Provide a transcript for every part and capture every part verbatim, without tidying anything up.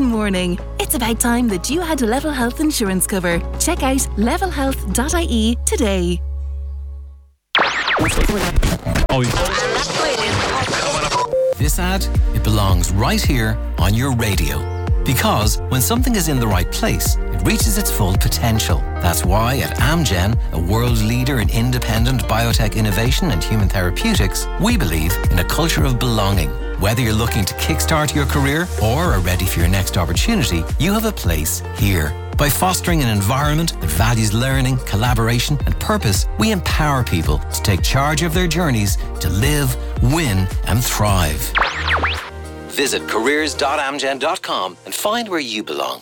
morning. It's about time that you had a Level Health insurance cover. Check out level health dot I E today. Oh, This ad, it belongs right here on your radio. Because when something is in the right place, it reaches its full potential. That's why at Amgen, a world leader in independent biotech innovation and human therapeutics, we believe in a culture of belonging. Whether you're looking to kickstart your career or are ready for your next opportunity, you have a place here. By fostering an environment that values learning, collaboration and purpose, we empower people to take charge of their journeys to live, win and thrive. Visit careers dot amgen dot com and find where you belong.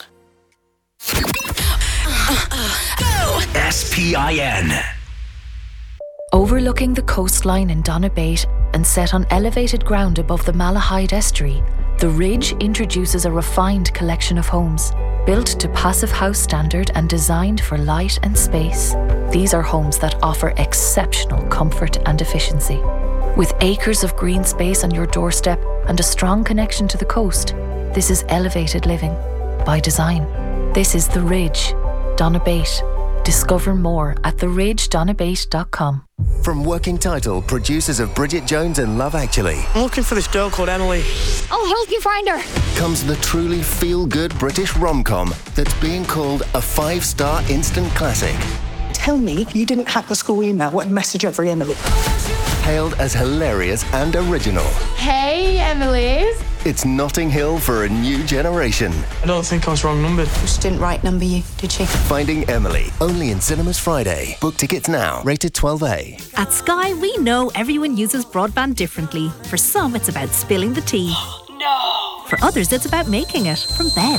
S P I N. Overlooking the coastline in Donabate and set on elevated ground above the Malahide Estuary, The Ridge introduces a refined collection of homes, built to Passive House standard and designed for light and space. These are homes that offer exceptional comfort and efficiency. With acres of green space on your doorstep and a strong connection to the coast, this is elevated living by design. This is The Ridge, Donabate. Discover more at the ridge donabate dot com. From Working Title, producers of Bridget Jones and Love Actually, I'm looking for this girl called Emily. I'll help you find her. comes the truly feel-good British rom-com that's being called a five-star instant classic. Tell me you didn't hack the school email and message every Emily. Hailed as hilarious and original. Hey, Emily's. It's Notting Hill for a new generation. I don't think I was wrong numbered. She didn't right number you, did she? Finding Emily, only in cinemas Friday. Book tickets now, rated twelve A. At Sky, we know everyone uses broadband differently. For some, it's about spilling the tea. No. For others, it's about making it from bed.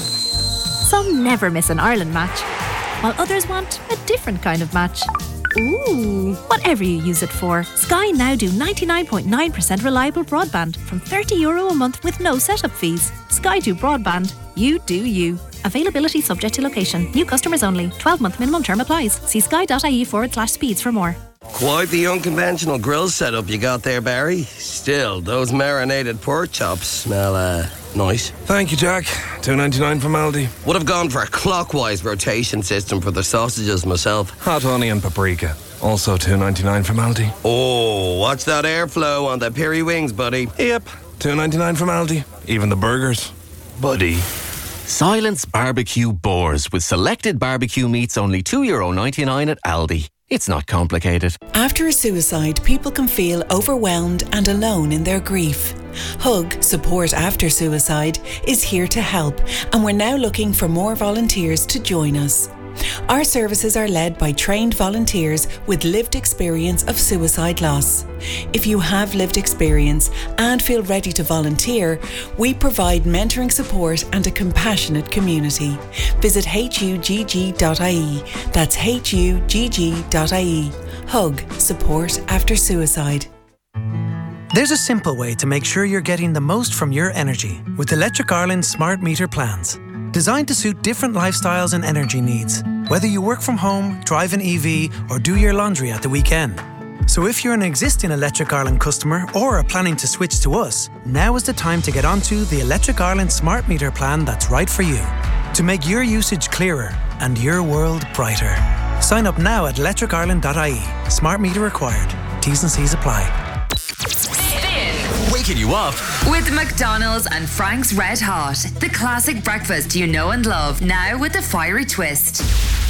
Some never miss an Ireland match, while others want a different kind of match. Ooh. Whatever you use it for, Sky now do ninety-nine point nine percent reliable broadband from thirty euro a month with no setup fees. Sky do broadband. You do you. Availability subject to location. New customers only. twelve month minimum term applies. See sky.ie forward slash speeds for more. Quite the unconventional grill setup you got there, Barry. Still, those marinated pork chops smell, uh, nice. Thank you, Jack. two ninety-nine from Aldi. Would have gone for a clockwise rotation system for the sausages myself. Hot honey and paprika. Also two ninety-nine from Aldi. Oh, watch that airflow on the peri wings, buddy. Yep, two ninety-nine from Aldi. Even the burgers. Buddy. Silence Barbecue Boars with selected barbecue meats only two euro ninety-nine at Aldi. It's not complicated. After a suicide, people can feel overwhelmed and alone in their grief. Hug, Support After Suicide, is here to help, and we're now looking for more volunteers to join us. Our services are led by trained volunteers with lived experience of suicide loss. If you have lived experience and feel ready to volunteer, we provide mentoring support and a compassionate community. Visit H U G G dot I E. That's H U G G dot I E. Hug, Support After Suicide. There's a simple way to make sure you're getting the most from your energy with Electric Ireland smart meter plans. Designed to suit different lifestyles and energy needs, whether you work from home, drive an E V, or do your laundry at the weekend. So if you're an existing Electric Ireland customer or are planning to switch to us, now is the time to get onto the Electric Ireland smart meter plan that's right for you, to make your usage clearer and your world brighter. Sign up now at electric ireland dot I E. Smart meter required. T's and C's apply. Waking you up with McDonald's and Frank's Red Hot, the classic breakfast you know and love, now with a fiery twist.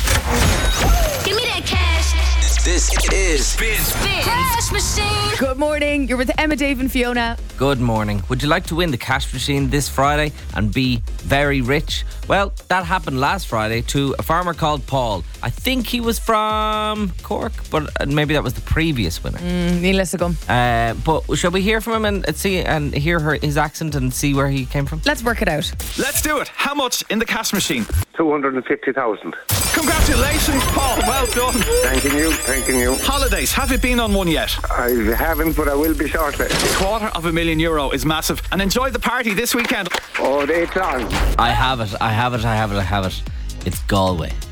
Give me that cash. This is Spin. Spin. Cash machine. Good morning. You're with Emma, Dave and Fiona. Good morning. Would you like to win the cash machine this Friday and be very rich? Well, that happened last Friday to a farmer called Paul. I think he was from Cork, but maybe that was the previous winner. Mm, Neil Lissagum. Uh, but shall we hear from him and see and hear her, his accent and see where he came from? Let's work it out. Let's do it. How much in the cash machine? two hundred fifty thousand. Congratulations, Paul. Well done. Thanking you, thanking you. Holidays, have you been on one yet? I haven't, but I will be shortly. A quarter of a million euro is massive. And enjoy the party this weekend. Oh, it's on. I have it, I have it, I have it, I have it. It's Galway.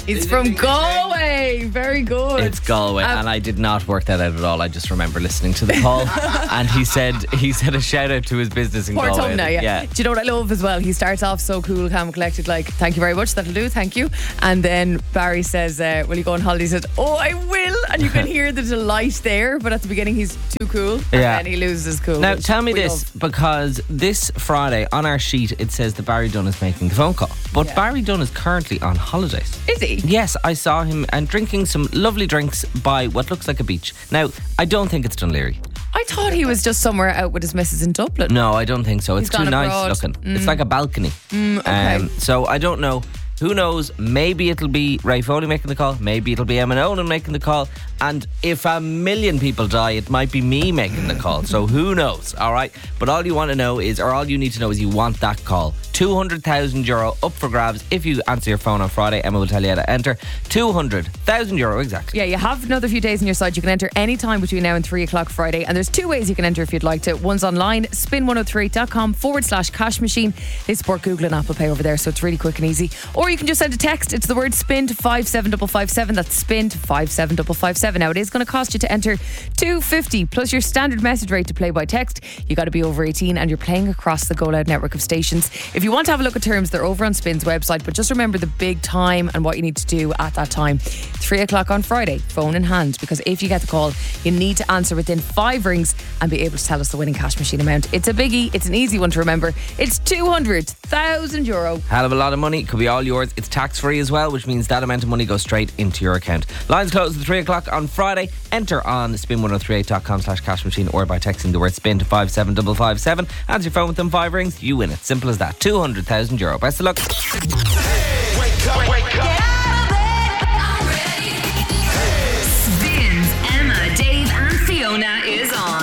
He's from Galway. Very good. It's Galway, Um, and I did not work that out at all. I just remember listening to the call, and he said he said a shout out to his business in Poor Galway. Tumna, yeah. yeah. Do you know what I love as well? He starts off so cool, calm, and collected, like, thank you very much, that'll do, thank you. And then Barry says, uh, will you go on holiday? He said, oh, I will. And you can hear the delight there, but at the beginning he's too cool, and Yeah. then he loses his cool. Now, which tell me we this, love. because this Friday on our sheet it says that Barry Dunn is making the phone call. But Yeah. Barry Dunn is currently on holidays. Is he? Yes, I saw him and drinking some lovely drinks by what looks like a beach. Now, I don't think it's Dunleary. I thought he was just somewhere out with his missus in Dublin. No, I don't think so. It's He's too gone nice abroad. looking. Mm. It's like a balcony. Mm, okay. so I don't know. Who knows? Maybe it'll be Ray Foley making the call. Maybe it'll be Emma Nolan making the call. And if a million people die, it might be me making the call. So who knows? All right. But all you want to know is, or all you need to know is, you want that call. two hundred thousand euro up for grabs. If you answer your phone on Friday, Emma will tell you how to enter. two hundred thousand euro exactly. Yeah, you have another few days on your side. You can enter any time between now and three o'clock Friday. And there's two ways you can enter if you'd like to. One's online, spin one oh three dot com forward slash cash machine. They support Google and Apple Pay over there, so it's really quick and easy. Or you can just send a text. It's the word spin to five seven five five seven. That's spin to five seven five five seven. Now, it is going to cost you to enter two fifty plus your standard message rate to play by text. You got to be over eighteen and you're playing across the Go Loud network of stations. If you want to have a look at terms, they're over on Spin's website, but just remember the big time and what you need to do at that time. three o'clock on Friday, phone in hand, because if you get the call, you need to answer within five rings and be able to tell us the winning cash machine amount. It's a biggie, it's an easy one to remember. It's two hundred thousand euro. Hell of a lot of money. Could be all yours. It's tax free as well, which means that amount of money goes straight into your account. Lines close at three o'clock on Friday. Enter on spin one oh three eight dot com slash cash machine or by texting the word spin to five seven five five seven. Answer your phone within five rings, you win it. Simple as that. two hundred thousand euro. Best of luck.